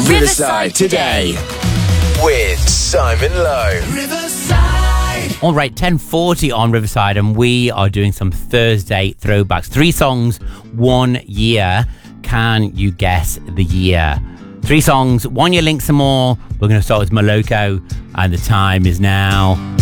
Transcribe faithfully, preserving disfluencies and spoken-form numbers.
Riverside Today with Simon Lowe. Riverside. All right, ten forty on Riverside, and we are doing some Thursday throwbacks. Three songs, one year. Can you guess the year? Three songs, one year, link some more. We're going to start with Moloko, and the time is now